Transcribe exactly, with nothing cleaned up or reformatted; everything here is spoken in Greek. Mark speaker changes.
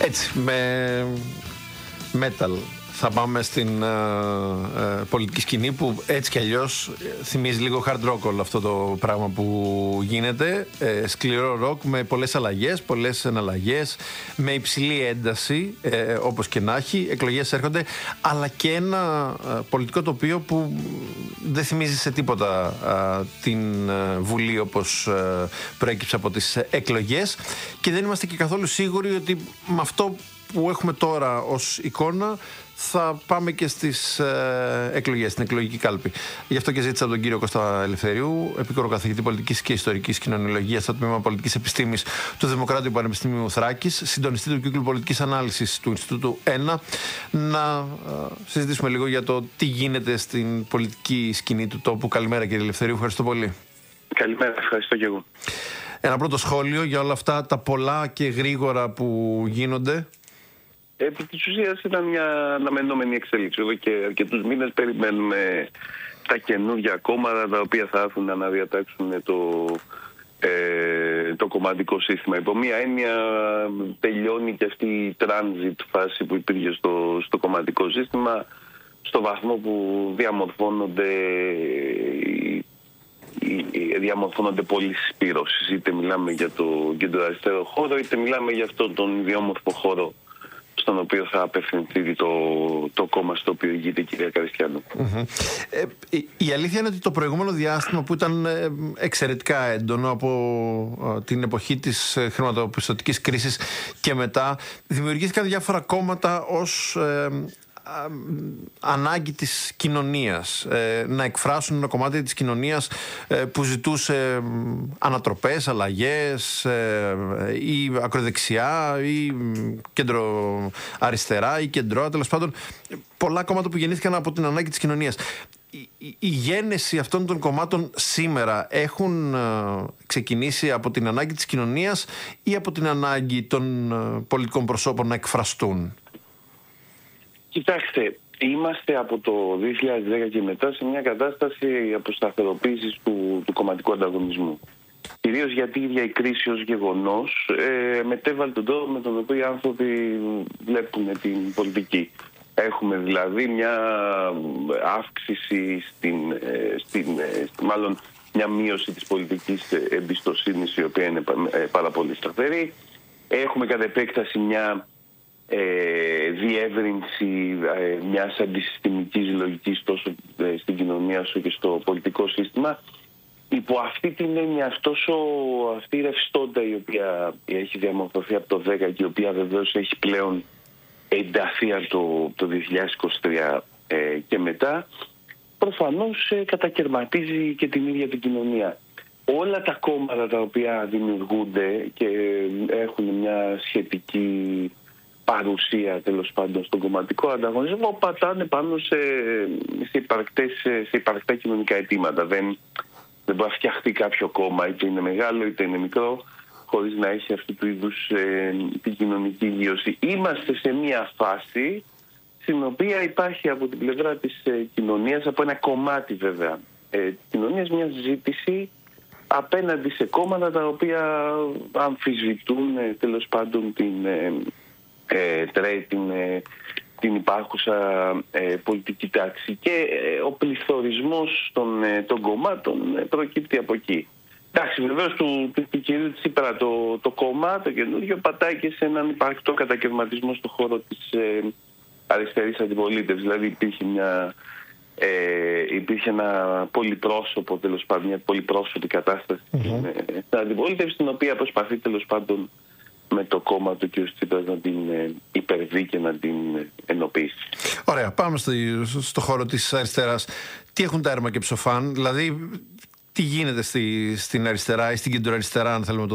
Speaker 1: Έτσι, με metal θα πάμε στην ε, ε, πολιτική σκηνή που έτσι κι αλλιώς θυμίζει λίγο hard rock όλο αυτό το πράγμα που γίνεται. Ε, σκληρό rock με πολλές αλλαγές, πολλές εναλλαγές, με υψηλή ένταση, ε, όπως και να έχει. Εκλογές έρχονται, αλλά και ένα ε, πολιτικό τοπίο που δεν θυμίζει σε τίποτα ε, την ε, Βουλή όπως ε, προέκυψε από τις εκλογές, και δεν είμαστε και καθόλου σίγουροι ότι με αυτό που έχουμε τώρα ως εικόνα θα πάμε και στις ε, εκλογές, στην εκλογική κάλπη. Γι' αυτό και ζήτησα από τον κύριο Κώστα Ελευθερίου, επίκορο καθηγητή πολιτικής και ιστορικής κοινωνιολογίας στο τμήμα πολιτικής επιστήμης του Δημοκράτιου Πανεπιστημίου Θράκης, συντονιστή του κύκλου πολιτικής ανάλυσης του Ινστιτούτου ένα, να ε, συζητήσουμε λίγο για το τι γίνεται στην πολιτική σκηνή του τόπου. Καλημέρα, κύριε Ελευθερίου, ευχαριστώ πολύ.
Speaker 2: Καλημέρα, ευχαριστώ και εγώ.
Speaker 1: Ένα πρώτο σχόλιο για όλα αυτά τα πολλά και γρήγορα που γίνονται.
Speaker 2: Επί της ουσίας ήταν μια αναμενόμενη εξέλιξη. Εδώ και αρκετούς μήνες περιμένουμε τα καινούργια κόμματα τα οποία θα έρθουν να αναδιατάξουν το, ε, το κομματικό σύστημα. Υπό μία έννοια τελειώνει και αυτή η transit φάση που υπήρχε στο, στο κομματικό σύστημα, στο βαθμό που διαμορφώνονται διαμορφώνονται πολλές συσπήρωσης. Είτε μιλάμε για το κεντροαριστερό χώρο, είτε μιλάμε για αυτόν τον ιδιόμορφο χώρο στον οποίο θα απευθυνθεί το, το κόμμα στο οποίο ηγείται η κυρία Καριστιανού. Mm-hmm.
Speaker 1: Ε, η, η αλήθεια είναι ότι το προηγούμενο διάστημα, που ήταν ε, εξαιρετικά έντονο από ε, την εποχή της ε, χρηματοπιστωτικής κρίσης και μετά, δημιουργήθηκαν διάφορα κόμματα ως ε, ανάγκη της κοινωνίας, ε, να εκφράσουν ένα κομμάτι της κοινωνίας ε, που ζητούσε ανατροπές, αλλαγές, ε, ή ακροδεξιά ή κέντρο αριστερά ή κεντρό, τέλος πάντων πολλά κόμματα που γεννήθηκαν από την ανάγκη της κοινωνίας. Η, η, η γέννηση αυτών των κομμάτων σήμερα έχουν ε, ξεκινήσει από την ανάγκη της κοινωνίας ή από την ανάγκη των ε, πολιτικών προσώπων να εκφραστούν?
Speaker 2: Κοιτάξτε, είμαστε από το δύο χιλιάδες δέκα και μετά σε μια κατάσταση αποσταθεροποίησης του, του κομματικού ανταγωνισμού. Κυρίως γιατί η ίδια η κρίση ως γεγονός ε, μετέβαλε τον τρόπο με τον οποίο οι άνθρωποι βλέπουν την πολιτική. Έχουμε δηλαδή μια αύξηση, στην, ε, στην, ε, μάλλον μια μείωση της πολιτικής εμπιστοσύνης, η οποία είναι πάρα πολύ σταθερή. Έχουμε κατ' επέκταση μια Ε, διεύρυνση ε, μιας αντισυστημικής λογικής τόσο ε, στην κοινωνία όσο και στο πολιτικό σύστημα. Υπό αυτή την έννοια, αυτός ο, αυτή η ρευστότητα η οποία έχει διαμορφωθεί από το δέκα και η οποία βεβαίως έχει πλέον ενταθεί από το, το δύο χιλιάδες είκοσι τρία ε, και μετά, προφανώς ε, κατακαιρματίζει και την ίδια την κοινωνία. Όλα τα κόμματα τα οποία δημιουργούνται και έχουν μια σχετική παρουσία τέλος πάντων στον κομματικό ανταγωνισμό, πατάνε πάνω σε, σε, υπαρκτές, σε υπαρκτά κοινωνικά αιτήματα. Δεν, δεν μπορεί να φτιαχτεί κάποιο κόμμα, είτε είναι μεγάλο είτε είναι μικρό, χωρίς να έχει αυτού του είδους ε, την κοινωνική υγείωση. Είμαστε σε μια φάση στην οποία υπάρχει από την πλευρά της ε, κοινωνίας, από ένα κομμάτι βέβαια ε, της κοινωνίας, μια ζήτηση απέναντι σε κόμματα τα οποία αμφισβητούν ε, τέλος πάντων την... Ε, Ε, τρέχει την, ε, την υπάρχουσα ε, πολιτική τάξη, και ε, ο πληθωρισμός των, ε, των κομμάτων ε, προκύπτει από εκεί. Εντάξει, βεβαίως του, του, του κυρίου Τσίπρα το, το κόμμα, το καινούργιο, πατάει και σε έναν υπαρκτό κατακαιρματισμό στον χώρο της ε, αριστερής αντιπολίτευσης. Δηλαδή υπήρχε μια... Ε, υπήρχε ένα πολυπρόσωπο, τέλος πάντων, μια πολυπρόσωπη κατάσταση mm-hmm. στην, ε, στην αντιπολίτευση, την οποία προσπαθεί τέλος πάντων με το κόμμα του κ. Τσίπρα να την υπερβεί και να την ενοποιήσει.
Speaker 1: Ωραία, πάμε στο, στο χώρο της αριστεράς. Τι έχουν τα έρμα και ψοφάν, δηλαδή τι γίνεται στη, στην αριστερά ή στην κεντροαριστερά, αν θέλουμε να το